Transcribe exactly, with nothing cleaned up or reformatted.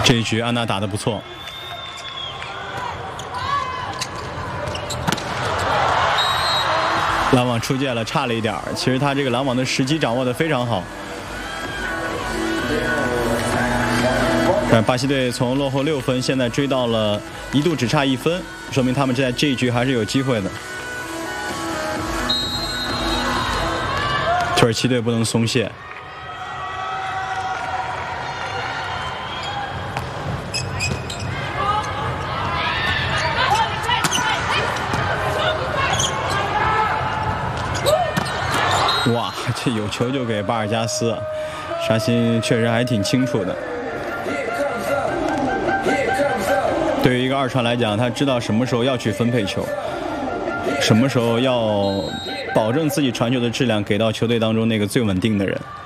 这一局安娜打得不错。 拦网出界了，差了一点儿。其实他这个拦网的时机掌握得非常好。但巴西队从落后六分，现在追到了一度只差一分，说明他们在这一局还是有机会的。土耳其队不能松懈。 哇，这有球就给巴尔加斯，沙欣确实还挺清楚的。对于一个二传来讲，他知道什么时候要去分配球，什么时候要保证自己传球的质量给到球队当中那个最稳定的人。